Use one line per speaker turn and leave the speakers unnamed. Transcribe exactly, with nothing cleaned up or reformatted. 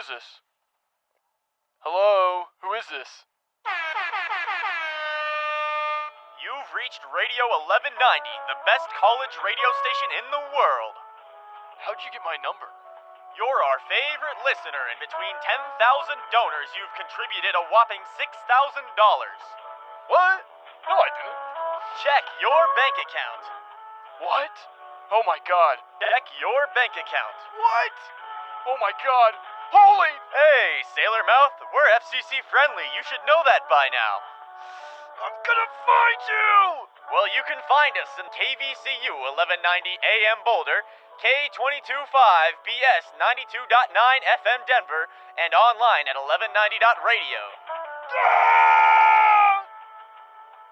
is this? Hello? Who is this?
You've reached Radio eleven ninety, the best college radio station in the world.
How'd you get my number?
You're our favorite listener, and between ten thousand donors, you've contributed a whopping six thousand dollars.
What? No, I didn't.
Check your bank account.
What? Oh my god.
Check your bank account.
What? Oh my god. Holy...
Hey, Sailor Mouth, we're F C C friendly. You should know that by now.
I'm gonna find you!
Well, you can find us in K V C U eleven ninety A M Boulder, K two twenty-five B S ninety-two point nine F M Denver, and online at eleven ninety dot radio.
Ah!